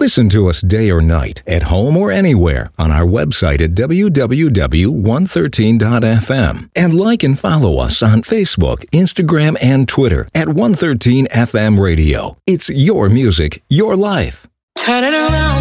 Listen to us day or night, at home or anywhere, on our website at www.113.fm. And like and follow us on Facebook, Instagram, and Twitter at 113 FM Radio. It's your music, your life. Turn it around.